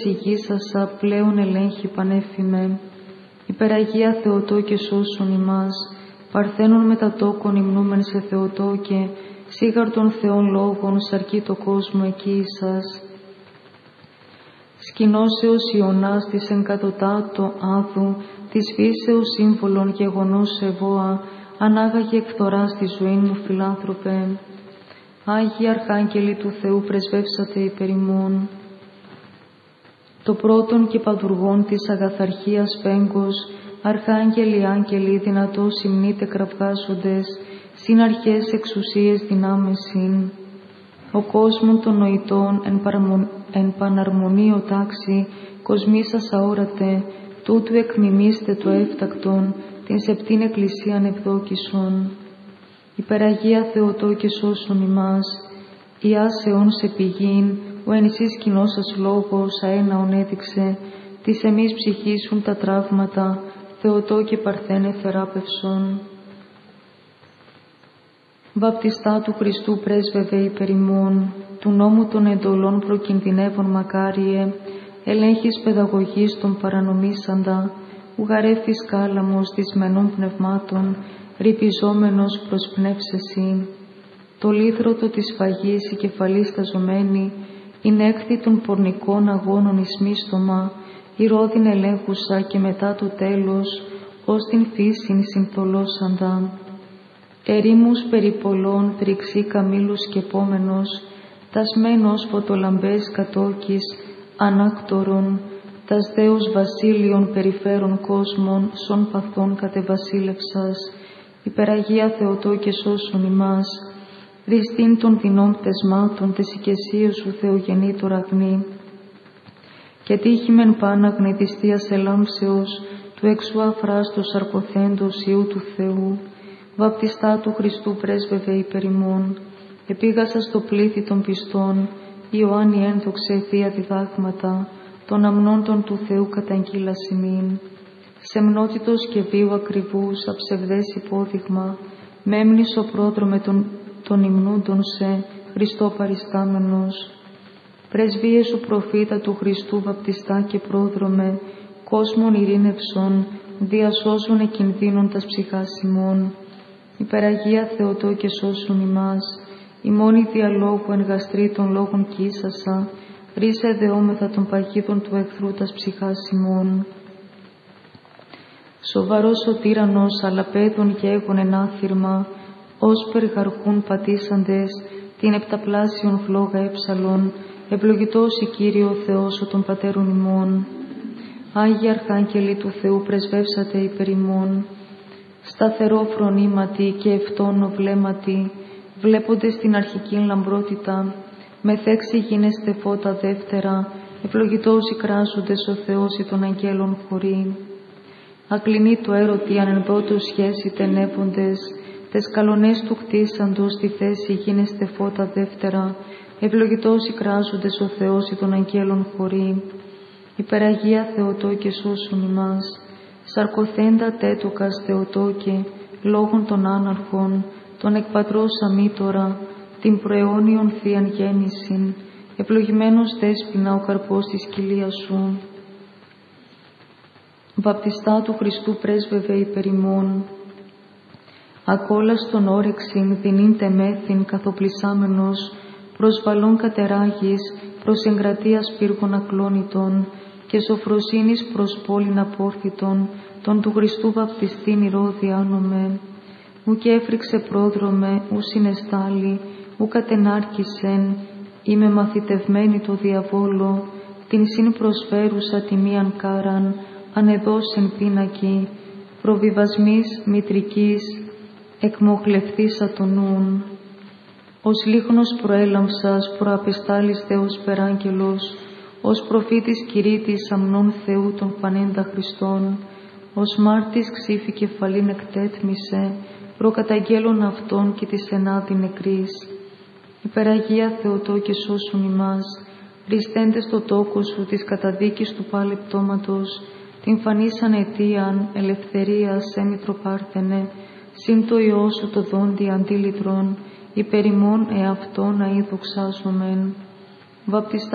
εισηγήσασα πλέον ελέγχει πανέφημε. Υπεραγία Θεοτό και σώσον ημάς, παρθένων μετατόκων υμνούμεν σε Θεοτό και σίγαρ των Θεών λόγων σαρκεί το κόσμο εκεί σας. Σκηνώσεως Ιωνάς της εγκατοτάτω άδου, της φύσεως σύμβολων γεγονός ευώα, ανάγαγε εκθοράς τη ζωή μου φιλάνθρωπε. Άγιοι Αρχάγγελοι του Θεού πρεσβεύσατε υπερ ημών. Το πρώτον και παντουργόν της αγαθαρχίας πέγκος, Αρχάγγελοι Άγγελοι δυνατός υμνείτε κραυγάζοντες, συν αρχές εξουσίες δυνάμεσιν. Ο κόσμον των νοητών εν παναρμονίο τάξη, κοσμήσας αόρατε, τούτου εκμιμήστε το έφτακτον, την σεπτήν εκκλησίαν ευδόκησον. Υπεραγία Θεοτό και σώσον ημάς, Ιάς αιών σε πηγήν, ο εν εσείς κοινός σας λόγος αέναον έδειξε, της εμείς ψυχήσουν τα τραύματα, Θεοτό και παρθένε θεράπευσον. Βαπτιστά του Χριστού πρέσβευε υπερ ημών, του νόμου των εντολών προκινδυνεύων μακάριε, ελέγχης παιδαγωγής των παρανομήσαντα, ουγαρέφης κάλαμος δυσμενών πνευμάτων, ρυπιζόμενος προς πνεύσεση. Το λύθρωτο της φαγής η κεφαλή σταζωμένη, η νέκτη των πορνικών αγώνων εις μίστομα, η ρόδιν ελέγχουσα και μετά το τέλος, ως την φύσιν συνθολώσαντα. Ερήμους περιπολών τριξή καμήλους σκεπόμενος, τασμένος φωτολαμπές κατόκης, ανάκτορων, τας Θεός βασίλειων περιφέρων κόσμων, σων παθών κατεβασίλευσας, υπεραγία Θεοτό και σώσον ημάς, ριστήν των δεινών πτεσμάτων τες οικεσίες σου Θεογεννήτωρ αγνή, και τύχημεν πάναγνη της Θείας ελάμψεως, του εξού αφράστος αρποθέντος Υιού του Θεού, βαπτιστά του Χριστού πρέσβευε υπερ ημών, επήγασα στο πλήθη των πιστών, Ιωάννη ένδοξε θεία διδάγματα, των αμνόντων του Θεού καταγγείλας ημίν. Σεμνότητος και βίου ακριβούς, αψευδές υπόδειγμα, μέμνης ο πρόδρομε των υμνούντων σε, Χριστό παριστάμενος. Πρεσβείες σου προφήτα του Χριστού βαπτιστά και πρόδρομε, κόσμων ειρήνευσον, διασώσουν εκκινδύνων τας ψυχάς ημών. Υπεραγία Θεοτό και σώσουν ημάς, ημώνη διαλόγου εν γαστρή των λόγων κοίσασα, ρίσα εδεόμεθα των παγίδων του εχθρού τας ψυχάς ημών. Σοβαρός ο τύραννος, αλλά παιδων γέγον εν άθυρμα, ως περγαρχούν πατήσαντες, την επταπλάσιον φλόγα έψαλον, ευλογητός η Κύριο Θεός ο των πατέρων ημών. Άγιοι Αρχάγγελοι του Θεού πρεσβεύσατε υπερ ημών. Σταθερό φρονήματι και ευτόνο βλέμματι, βλέποντες την αρχική λαμπρότητα, μεθέξι γίνεστε φώτα δεύτερα, ευλογητός οικράζοντες ο Θεός ή των αγγέλων χωρί. Ακλινεί το έρωτη ανενδότως σχέση τενεύοντες, τες καλονές του κτίσαντος στη θέση γίνεστε φώτα δεύτερα, ευλογητός οικράζοντες ο Θεός ή των αγγέλων χωρί. Υπεραγία Θεοτό και σώσον ημάς, σαρκοθέντα τέτοκας Θεοτό και λόγων των άναρχων, των εκπατρός αμήτωρα, την προαιώνιον θείαν γέννησιν, ευλογημένος δέσποινα ο καρπός της κοιλίας σου. Βαπτιστά του Χριστού πρέσβευε υπερ ημών. Ακόλαστον όρεξιν δεινήν τεμέθην καθοπλισάμενος, προσβαλών κατεράγης, προς εγκρατείας πύργων ακλόνητων, και σοφροσύνης προς πόλην απόρθητον, τον του Χριστού βαπτιστήν ηρώδη άνομε. Ουκ έφρυξε πρόδρομε, ου συνεστάλη, ου κατενάρχησεν, είμαι μαθητευμένη το διαβόλο, την συν προσφέρουσα τιμίαν κάραν, ανεδώσεν πίνακι, προβιβασμής μητρικής, εκμοχλευθήσα το νουν. Ως λίχνος προέλαμψας, προαπεστάλης Θεός περάγγελος, ως προφήτης κηρύττης αμνών Θεού των πανέντα Χριστών, ως μάρτης ξύφη κεφαλήν εκτέθμησε, προκαταγγέλων αυτών και της ενάδη νεκρής. Υπεραγία Θεοτό και σώσουν ημάς, ριστέντες στο τόκο σου της καταδίκης του πάλε πτώματος, την φανήσαν αιτίαν ελευθερίας έμητρο πάρθενε, συν το Υιό σου το δόντι αντίλητρον, υπερ ημών εαυτόν αΐ δοξάζομεν. Βαπτιστά